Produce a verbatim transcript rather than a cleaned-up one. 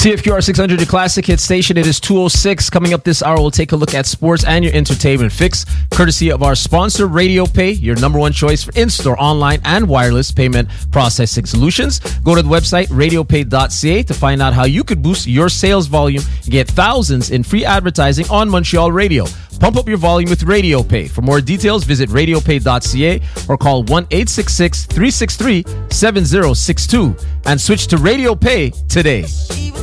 C F Q R six hundred, your classic hit station. It is two oh six. Coming up this hour, we'll take a look at sports and your entertainment fix, courtesy of our sponsor, RadioPay, your number one choice for in-store, online, and wireless payment processing solutions. Go to the website, radio pay dot c a, to find out how you could boost your sales volume and get thousands in free advertising on Montreal radio. Pump up your volume with RadioPay. For more details, visit radio pay dot c a or call one eight six six, three six three, seven zero six two and switch to RadioPay today.